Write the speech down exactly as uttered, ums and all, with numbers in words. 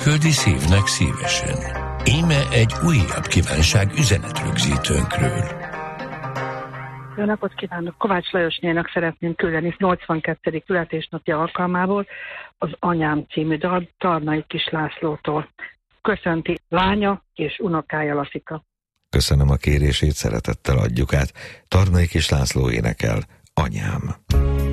küldi szívnek szívesen. Íme egy újabb kívánság üzenetrögzítőnkről. Jó napot kívánok! Kovács Lajosnénak szeretném küldeni nyolcvankettedik születésnapja alkalmából az Anyám című dal Tarnai Kis Lászlótól. Köszönti lánya és unokája Laszika. Köszönöm a kérését, szeretettel adjuk át. Tarnai Kis László énekel, Anyám.